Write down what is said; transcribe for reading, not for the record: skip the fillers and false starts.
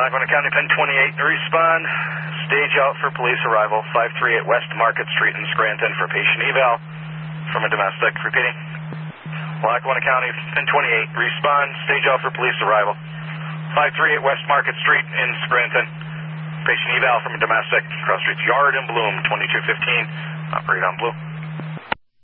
Lackawanna County, Pen 28, respond. Stage out for police arrival, 538 West Market Street in Scranton for patient eval from a domestic. Repeating. Lackawanna County, Pen 28, respond. Stage out for police arrival, 538 West Market Street in Scranton. Patient eval from a domestic. Cross streets Yard and Bloom, 2215. Operate on Blue.